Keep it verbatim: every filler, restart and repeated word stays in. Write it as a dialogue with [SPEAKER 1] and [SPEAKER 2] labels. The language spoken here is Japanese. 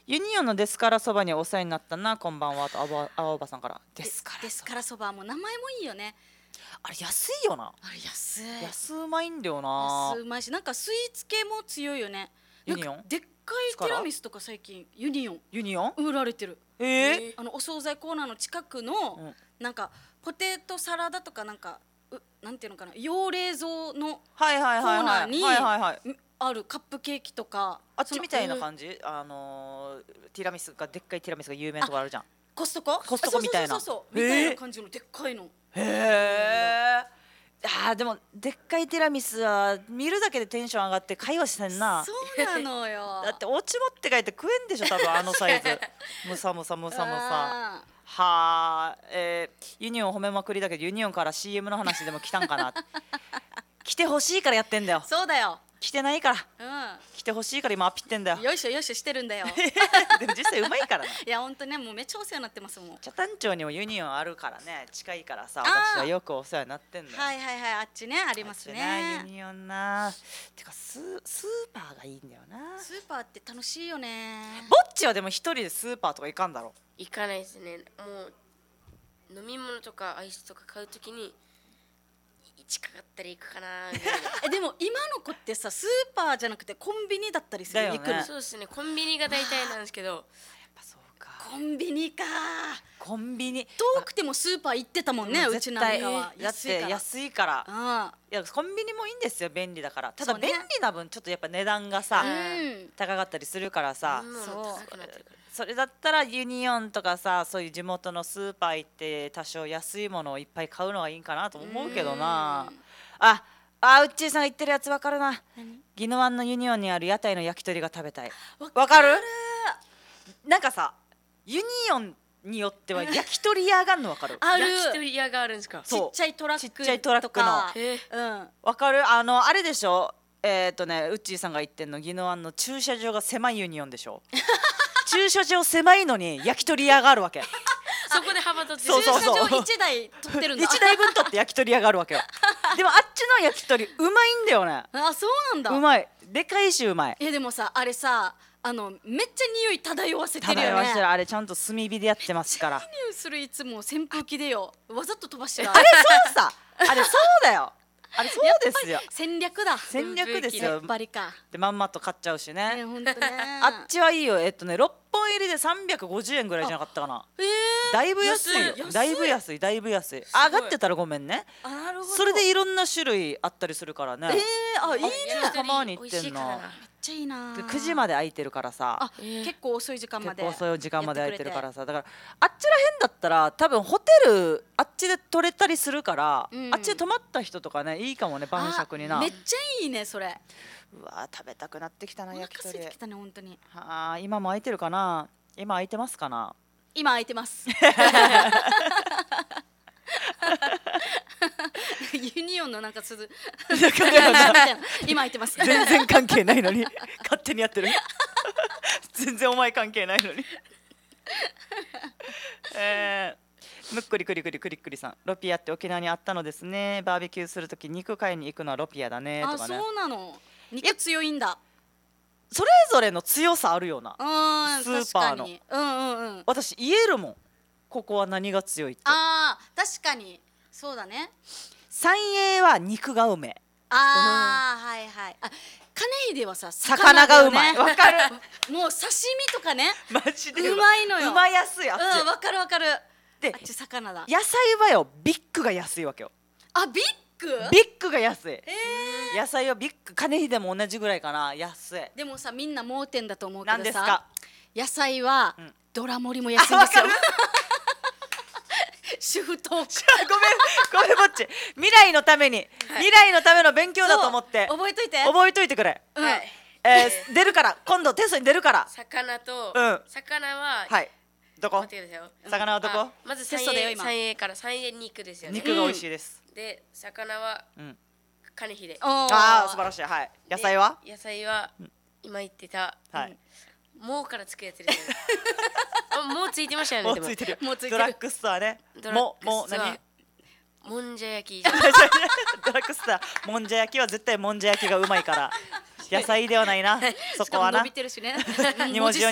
[SPEAKER 1] ユニオンのデスカラそばにお世話になったな、こんばんはと青葉青葉さんから。デスカラ
[SPEAKER 2] デスカラそばも名前もいいよね。
[SPEAKER 1] あれ安いよな。
[SPEAKER 2] あれ安い。
[SPEAKER 1] 安うまいんだよな。
[SPEAKER 2] 安うまいし、なんかスイーツ系も強いよね。
[SPEAKER 1] ユニオン
[SPEAKER 2] でっかいティラミスとか最近ユニオン
[SPEAKER 1] ユニオン
[SPEAKER 2] 売られてる。
[SPEAKER 1] えー、
[SPEAKER 2] あのお惣菜コーナーの近くの、うん、なんかポテトサラダとかなんかうなんていうのかな、洋冷蔵のコーナーにあるカップケーキとか、
[SPEAKER 1] あっちみたいな感じ、うん、あのー、ティラミスがでっかいティラミスが有名なとこあるじゃん。
[SPEAKER 2] コストコ
[SPEAKER 1] コストコみたいな
[SPEAKER 2] そうそうそうそうみたいな感じのでっかいの。
[SPEAKER 1] へえ。あでもでっかいティラミスは見るだけでテンション上がって会話してんな。
[SPEAKER 2] そうなのよ。
[SPEAKER 1] だってお家持って帰って食えんでしょ多分あのサイズ。むさむさむさむさ。はあ、えー、ユニオン褒めまくりだけどユニオンから シーエム の話でも来たんかな。来てほしいからやってんだよ。
[SPEAKER 2] そうだよ。
[SPEAKER 1] 来てないから、
[SPEAKER 2] うん、
[SPEAKER 1] 来てほしいから今アピってんだよ。
[SPEAKER 2] よいしょよいしょしてるんだよ。
[SPEAKER 1] でも実際うまいからね。
[SPEAKER 2] いや本当ね、もうめっちゃお世話になってますもん。
[SPEAKER 1] 北谷町にもユニオンあるからね、近いからさ、私はよくお世話になってんだよ。
[SPEAKER 2] はいはいはい、あっちね、ありますね。
[SPEAKER 1] ユニオンな。てかススーパーがいいんだよな。
[SPEAKER 2] スーパーって楽しいよね。
[SPEAKER 1] ぼっちはでも一人でスーパーとか行かんだろ。
[SPEAKER 3] 行かないですね。もう飲み物とかアイスとか買うときに近かったら行くかな。
[SPEAKER 2] えでも今の子ってさ、スーパーじゃなくてコンビニだったりするよね。行くの。
[SPEAKER 3] そうですね、コンビニが大体なんですけど。やっ
[SPEAKER 1] ぱそうか。
[SPEAKER 2] コンビニか。
[SPEAKER 1] コンビニ
[SPEAKER 2] 遠くてもスーパー行ってたもんね、うちなんかは。
[SPEAKER 1] だって安いから。いやコンビニもいいんですよ、便利だから。ただ便利な分ちょっとやっぱ値段がさ高かったりするからさ。それだったらユニオンとかさ、そういう地元のスーパー行って多少安いものをいっぱい買うのがいいかなと思うけどな。ああ、ウッチーさんが言ってるやつ分かるな。宜野湾のユニオンにある屋台の焼き鳥が食べたい。分かる？なんかさ、ユニオンによっては焼き鳥屋があるの分かる？
[SPEAKER 2] ある。
[SPEAKER 3] 焼き鳥屋があるんですか？
[SPEAKER 2] ちっちゃいトラック
[SPEAKER 1] ちっちゃいトラックの。分かる？あのあれでしょ。えっとね、ウッチーさんが言ってんの、宜野湾の駐車場が狭いユニオンでしょ。駐車場狭いのに焼き鳥屋があるわけ。
[SPEAKER 3] そこで幅取って
[SPEAKER 2] 駐車場いちだい取ってるんだ。
[SPEAKER 1] いちだいぶん取って焼き鳥屋があるわけよ。でもあっちの焼き鳥うまいんだよね。
[SPEAKER 2] あ、そうなんだ。
[SPEAKER 1] うまい。でかいしうまい。
[SPEAKER 2] えでもさ、あれさ、あのめっちゃ匂い漂わせてるよね。
[SPEAKER 1] 漂わせてる。あれちゃんと炭火でやってますから。
[SPEAKER 2] 匂いする、いつも扇風機でよ。わざと飛ばしてる。
[SPEAKER 1] あれそうさ。あれそうだよ。あれそうですよ。
[SPEAKER 2] 戦略だ。
[SPEAKER 1] 戦略ですよ。
[SPEAKER 2] やっぱりか。
[SPEAKER 1] でまんまと買っちゃうしね。
[SPEAKER 2] ね、本当ね。
[SPEAKER 1] あっちはいいよ。えっとね、ろっぽん入りでさんびゃくごじゅうえんぐらいじゃなかったかな。
[SPEAKER 2] ええ。
[SPEAKER 1] だいぶ安いよ。だいぶ安い、だいぶ安い。上がってたらごめんね。
[SPEAKER 2] あ、なるほど。
[SPEAKER 1] それでいろんな種類あったりするからね。
[SPEAKER 2] ええ、あ、いいね。
[SPEAKER 1] たまに行ってんの。
[SPEAKER 2] めっちゃいいな。
[SPEAKER 1] くじまで空いてるからさ。
[SPEAKER 2] あ、結構遅い時間まで。
[SPEAKER 1] 結構遅い時間まで空いてるからさ。だからあっちらへんだったら多分ホテルあっちで取れたりするから、あっちで泊まった人とかね、いいかもね、晩酌にな。
[SPEAKER 2] めっちゃいいねそれ。
[SPEAKER 1] うわ、食べたくなってきたな、焼き鳥。
[SPEAKER 2] お腹空いてきたね、本当に。
[SPEAKER 1] はあ、今も空いてるかな。今空いてますかな。
[SPEAKER 2] 今空いてます。ユニオンのなんかすず今空いてます。
[SPEAKER 1] 全然関係ないのに勝手にやってる。全然お前関係ないのに。えー、むっくりくりくりくりくりさん、ロピアって沖縄にあったのですね。バーベキューするとき肉買いに行くのはロピアだねとかね。
[SPEAKER 2] あ、そうなの。肉強いんだ。
[SPEAKER 1] それぞれの強さあるよな。スーパーの。
[SPEAKER 2] うんうんうん。
[SPEAKER 1] 私言えるもん。ここは何が強いって。
[SPEAKER 2] ああ、確かにそうだね。
[SPEAKER 1] 三栄は肉がうめ。
[SPEAKER 2] ああ、はいはい。あ、金秀はさ、
[SPEAKER 1] 魚がうまい。わかる。
[SPEAKER 2] もう刺身とかね。
[SPEAKER 1] マジで
[SPEAKER 2] うまいのよ。
[SPEAKER 1] うまやすい。あっち。
[SPEAKER 2] うん、わかるわかる。
[SPEAKER 1] で、
[SPEAKER 2] あっち魚だ。
[SPEAKER 1] 野菜はよ、ビッグが安いわけよ。
[SPEAKER 2] あ、ビッグ？
[SPEAKER 1] ビッグが安い。野菜はビッグ、金秀も同じぐらいかな、安い。
[SPEAKER 2] でもさ、みんな盲点だと思うけどさ。
[SPEAKER 1] 何ですか？
[SPEAKER 2] 野菜はドラ盛りも安いんですよ。主婦トーク。
[SPEAKER 1] ごめんごめんぼっち。未来のために、未来のための勉強だと思って
[SPEAKER 2] 覚えといて。
[SPEAKER 1] 覚えといてくれ。
[SPEAKER 2] はい。
[SPEAKER 1] えー、出るから今度テストに出るから。
[SPEAKER 3] 魚と、
[SPEAKER 1] うん、
[SPEAKER 3] 魚は
[SPEAKER 1] はい。どこ？魚はどこ？
[SPEAKER 3] まず三栄三栄から三栄肉ですよね。
[SPEAKER 1] 肉が美味しいです。
[SPEAKER 3] で魚は金秀。
[SPEAKER 1] ああ素晴らしい。はい。野菜は？
[SPEAKER 3] 野菜は今言ってた。はい。もうからつくやつですよ。もうついてましたよね。
[SPEAKER 1] もうついてる。
[SPEAKER 2] もうついてる。
[SPEAKER 1] ドラッグストアね。もうもう何？
[SPEAKER 3] もんじゃ焼き。
[SPEAKER 1] ドラッグストアもんじゃ焼きは絶対もんじゃ焼きがうまいから。野菜ではないな。そこはな。
[SPEAKER 2] 伸びてるしね。
[SPEAKER 1] に文字